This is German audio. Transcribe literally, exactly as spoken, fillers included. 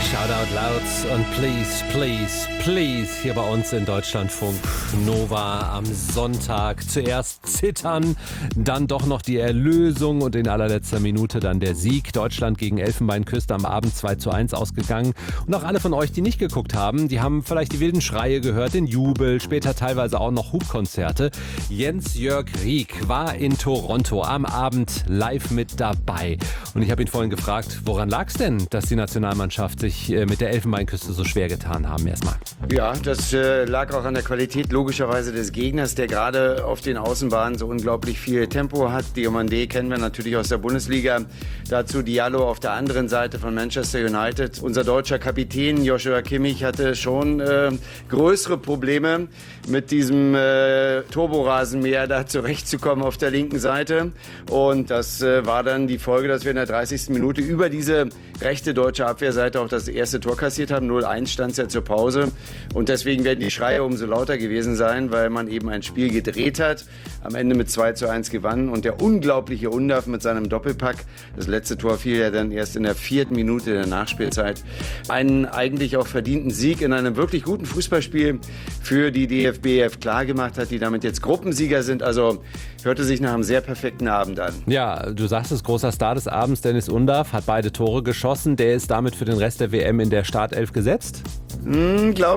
Shout out loud und please, please, please hier bei uns in Deutschlandfunk Nova am Sonntag. Zuerst zittern, dann doch noch die Erlösung und in allerletzter Minute dann der Sieg. Deutschland gegen Elfenbeinküste am Abend zwei zu eins ausgegangen. Und auch alle von euch, die nicht geguckt haben, die haben vielleicht die wilden Schreie gehört, den Jubel, später teilweise auch noch Hubkonzerte. Jens-Jörg Rieck war in Toronto am Abend live mit dabei. Und ich habe ihn vorhin gefragt, woran lag es denn, dass die Nationalmannschaft sich mit der Elfenbeinküste so schwer getan haben erstmal? Ja, das äh, lag auch an der Qualität logischerweise des Gegners, der gerade auf den Außenbahnen so unglaublich viel Tempo hat. Diomandé kennen wir natürlich aus der Bundesliga. Dazu Diallo auf der anderen Seite von Manchester United. Unser deutscher Kapitän Joshua Kimmich hatte schon äh, größere Probleme mit diesem äh, Turborasenmäher da zurechtzukommen auf der linken Seite. Und das äh, war dann die Folge, dass wir in der dreißigsten Minute über diese rechte deutsche Abwehrseite auch das erste Tor kassiert haben. null eins stand es ja zur Pause. Und deswegen werden die Schreie umso lauter gewesen sein, weil man eben ein Spiel gedreht hat, am Ende mit zwei zu eins gewann. Und der unglaubliche Undav mit seinem Doppelpack, das letzte Tor fiel ja dann erst in der vierten Minute der Nachspielzeit, einen eigentlich auch verdienten Sieg in einem wirklich guten Fußballspiel für die D F B F klargemacht hat, die damit jetzt Gruppensieger sind. Also hörte sich nach einem sehr perfekten Abend an. Ja, du sagst es, großer Star des Abends, Dennis Undav, hat beide Tore geschossen. Der ist damit für den Rest der W M in der Startelf gesetzt? Hm, glaube